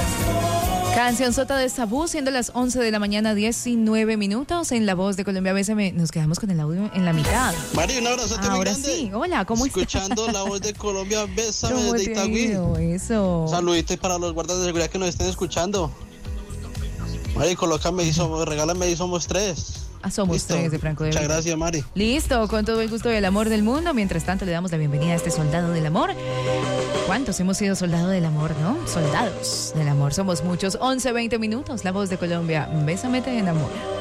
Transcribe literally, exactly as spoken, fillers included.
Canción sota de Sabú, siendo las once de la mañana, diecinueve minutos. En La Voz de Colombia, Bésame, nos quedamos con el audio en la mitad. Mari, un abrazote muy Ahora grande. sí, hola, ¿cómo estás? Escuchando La Voz de Colombia, Bésame ¿Cómo desde te ha Itagüí. ido eso? Saluditos para los guardas de seguridad que nos estén escuchando. Mari, colócame y somos, regálame y somos tres. Ah, somos Listo. tres de Franco de Muchas Vita. gracias, Mari. Listo, con todo el gusto y el amor del mundo. Mientras tanto, le damos la bienvenida a este soldado del amor. ¿Cuántos hemos sido soldados del amor, no? Soldados del amor, somos muchos. once, veinte minutos, La Voz de Colombia. Bésame, te enamora.